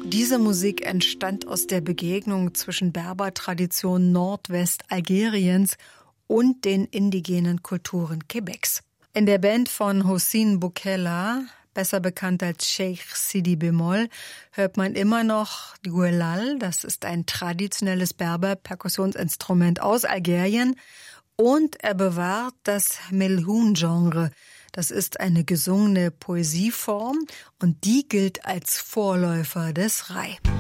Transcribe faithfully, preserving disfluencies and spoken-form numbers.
Diese Musik entstand aus der Begegnung zwischen Berber-Tradition Nordwest-Algeriens und den indigenen Kulturen Quebecs. In der Band von Hossein Boukella, besser bekannt als Cheikh Sidi Bemol, hört man immer noch die Guelal, das ist ein traditionelles Berber-Perkussionsinstrument aus Algerien, und er bewahrt das Melhoun-Genre. Das ist eine gesungene Poesieform und die gilt als Vorläufer des Rai.